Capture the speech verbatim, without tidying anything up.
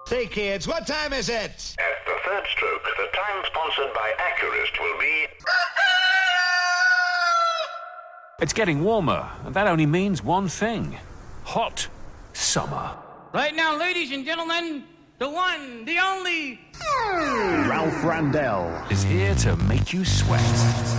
Say, kids, what time is it? At the third stroke, the time sponsored by Accurist will be... It's getting warmer, and that only means one thing. Hot summer. Right now, ladies and gentlemen, the one, the only... Ralph Randell is here to make you sweat.